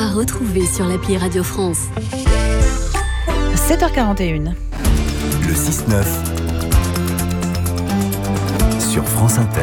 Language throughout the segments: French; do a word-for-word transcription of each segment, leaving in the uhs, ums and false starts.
à retrouver sur l'appli Radio France. sept heures quarante et une. Le six neuf sur France Inter.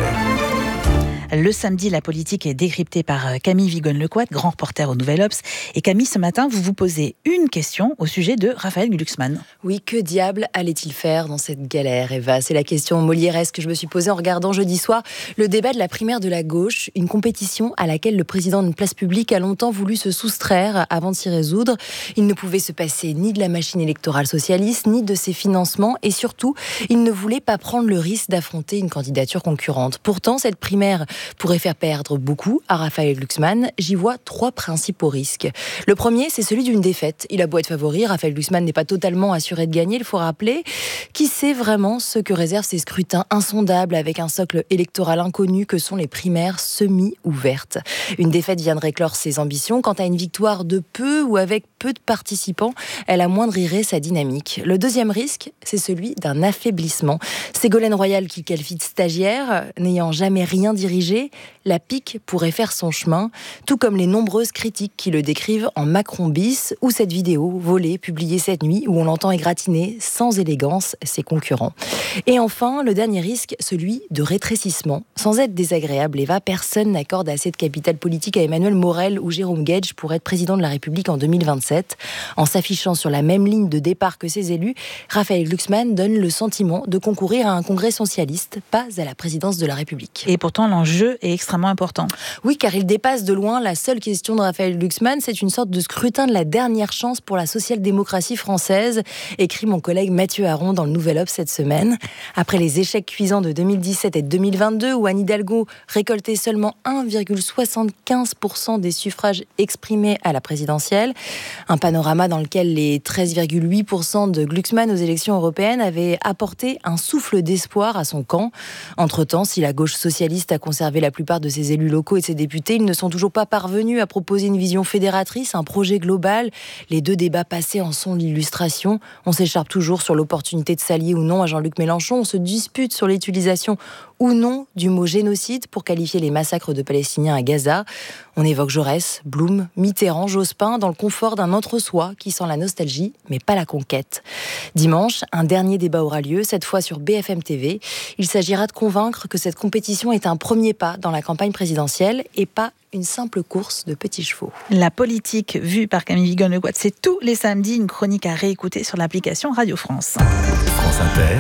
Le samedi, la politique est décryptée par Camille Vigonne-Lecoët, grand reporter au Nouvel Obs. Et Camille, ce matin, vous vous posez une question au sujet de Raphaël Glucksmann. Oui, que diable allait-il faire dans cette galère, Eva ? C'est la question molièresque que je me suis posée en regardant jeudi soir le débat de la primaire de la gauche, une compétition à laquelle le président d'une place publique a longtemps voulu se soustraire avant de s'y résoudre. Il ne pouvait se passer ni de la machine électorale socialiste, ni de ses financements, et surtout, il ne voulait pas prendre le risque d'affronter une candidature concurrente. Pourtant, cette primaire pourrait faire perdre beaucoup à Raphaël Glucksmann. J'y vois trois principaux risques. Le premier, c'est celui d'une défaite. Il a beau être favori, Raphaël Glucksmann n'est pas totalement assuré de gagner, il faut rappeler. Qui sait vraiment ce que réservent ces scrutins insondables avec un socle électoral inconnu que sont les primaires semi-ouvertes. Une défaite viendrait clore ses ambitions. Quant à une victoire de peu ou avec peu de participants, elle amoindrirait sa dynamique. Le deuxième risque, c'est celui d'un affaiblissement. Ségolène Royal, qu'il qualifie de stagiaire, n'ayant jamais rien dirigé, la pique pourrait faire son chemin, tout comme les nombreuses critiques qui le décrivent en Macron bis, ou cette vidéo volée, publiée cette nuit, où on l'entend égratigner sans élégance ses concurrents. Et enfin, le dernier risque, celui de rétrécissement. Sans être désagréable, Eva, personne n'accorde assez de capital politique à Emmanuel Morel ou Jérôme Guedj pour être président de la République en deux mille vingt-sept. En s'affichant sur la même ligne de départ que ses élus, Raphaël Glucksmann donne le sentiment de concourir à un congrès socialiste, pas à la présidence de la République. Et pourtant, l'enjeu est extrêmement important. Oui, car il dépasse de loin la seule question de Raphaël Glucksmann. C'est une sorte de scrutin de la dernière chance pour la social-démocratie française, écrit mon collègue Mathieu Aron dans le Nouvel Obs cette semaine. Après les échecs cuisants de deux mille dix-sept et de deux mille vingt-deux, où Anne Hidalgo récoltait seulement un virgule soixante-quinze pour cent des suffrages exprimés à la présidentielle, un panorama dans lequel les treize virgule huit pour cent de Glucksmann aux élections européennes avaient apporté un souffle d'espoir à son camp. Entre-temps, si la gauche socialiste a conservé la plupart de ses élus locaux et de ses députés, ils ne sont toujours pas parvenus à proposer une vision fédératrice, un projet global. Les deux débats passés en sont l'illustration. On s'écharpe toujours sur l'opportunité de s'allier ou non à Jean-Luc Mélenchon. On se dispute sur l'utilisation ou non du mot génocide pour qualifier les massacres de Palestiniens à Gaza. On évoque Jaurès, Blum, Mitterrand, Jospin dans le confort d'un entre-soi qui sent la nostalgie, mais pas la conquête. Dimanche, un dernier débat aura lieu, cette fois sur B F M T V. Il s'agira de convaincre que cette compétition est un premier pas dans la campagne présidentielle et pas une simple course de petits chevaux. La politique vue par Camille Vigonne-Lecoët, c'est tous les samedis une chronique à réécouter sur l'application Radio France. France Inter,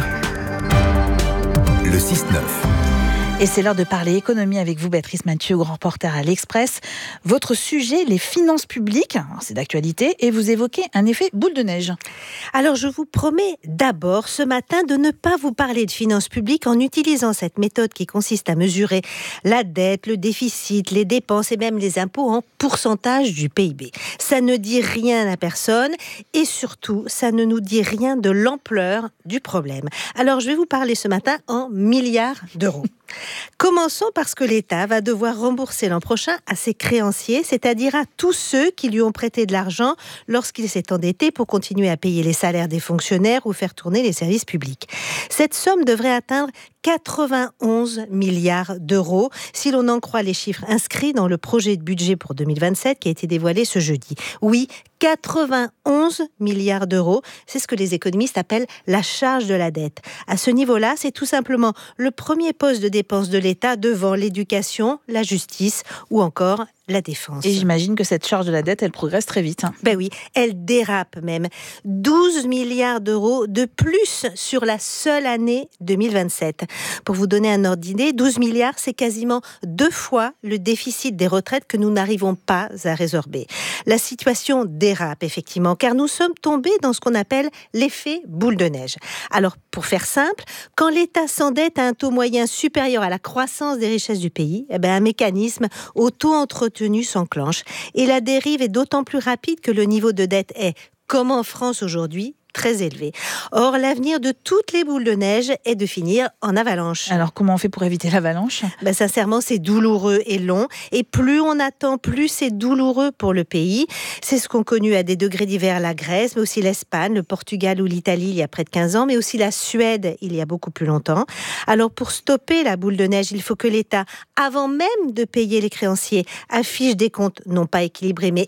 le six neuf. Et c'est l'heure de parler économie avec vous, Béatrice Mathieu, grand reporter à l'Express. Votre sujet, les finances publiques, c'est d'actualité, et vous évoquez un effet boule de neige. Alors je vous promets d'abord ce matin de ne pas vous parler de finances publiques en utilisant cette méthode qui consiste à mesurer la dette, le déficit, les dépenses et même les impôts en pourcentage du P I B. Ça ne dit rien à personne et surtout, ça ne nous dit rien de l'ampleur du problème. Alors je vais vous parler ce matin en milliards d'euros. Commençons parce que l'État va devoir rembourser l'an prochain à ses créanciers, c'est-à-dire à tous ceux qui lui ont prêté de l'argent lorsqu'il s'est endetté pour continuer à payer les salaires des fonctionnaires ou faire tourner les services publics. Cette somme devrait atteindre quatre-vingt-onze milliards d'euros, si l'on en croit les chiffres inscrits dans le projet de budget pour deux mille vingt-sept qui a été dévoilé ce jeudi. Oui, quatre-vingt-onze milliards d'euros, c'est ce que les économistes appellent la charge de la dette. À ce niveau-là, c'est tout simplement le premier poste de dépense de l'État devant l'éducation, la justice ou encore la défense. Et j'imagine que cette charge de la dette, elle progresse très vite. Hein. Ben oui, elle dérape même. douze milliards d'euros de plus sur la seule année deux mille vingt-sept. Pour vous donner un ordre d'idée, douze milliards, c'est quasiment deux fois le déficit des retraites que nous n'arrivons pas à résorber. La situation dérape effectivement, car nous sommes tombés dans ce qu'on appelle l'effet boule de neige. Alors, pour faire simple, quand l'État s'endette à un taux moyen supérieur à la croissance des richesses du pays, eh ben un mécanisme auto-entretenu s'enclenche. Et la dérive est d'autant plus rapide que le niveau de dette est, comme en France aujourd'hui, très élevé. Or, l'avenir de toutes les boules de neige est de finir en avalanche. Alors, comment on fait pour éviter l'avalanche ? Ben, sincèrement, c'est douloureux et long. Et plus on attend, plus c'est douloureux pour le pays. C'est ce qu'ont connu à des degrés divers la Grèce, mais aussi l'Espagne, le Portugal ou l'Italie il y a près de quinze ans, mais aussi la Suède il y a beaucoup plus longtemps. Alors, pour stopper la boule de neige, il faut que l'État, avant même de payer les créanciers, affiche des comptes non pas équilibrés, mais